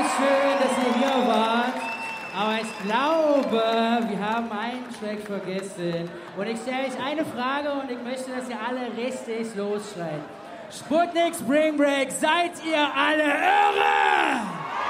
schön, dass ihr hier wart. Aber ich glaube, wir haben einen Track vergessen. Und ich stelle euch eine Frage und ich möchte, dass ihr alle richtig losschreit. Sputnik Spring Break, seid ihr alle irre?